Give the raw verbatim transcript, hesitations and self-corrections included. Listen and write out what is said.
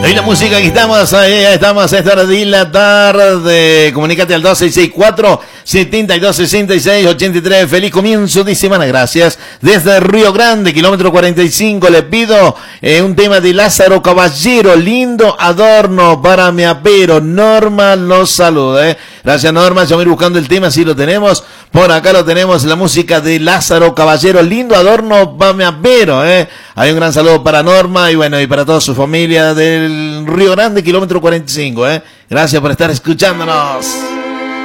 Y la música que estamos, ahí estamos a esta hora de la tarde. Comunícate al dos seis seis cuatro, siete dos seis seis, ocho tres. Feliz comienzo de semana, gracias. Desde Río Grande, kilómetro cuarenta y cinco, le pido eh, un tema de Lázaro Caballero, lindo adorno para mi apero. Norma los saluda, eh. Gracias, Norma. Yo voy a ir buscando el tema, si lo tenemos. Por acá lo tenemos, la música de Lázaro Caballero, lindo adorno para mi apero, eh. Hay un gran saludo para Norma y bueno, y para toda su familia del Río Grande, kilómetro cuarenta y cinco, eh. Gracias por estar escuchándonos.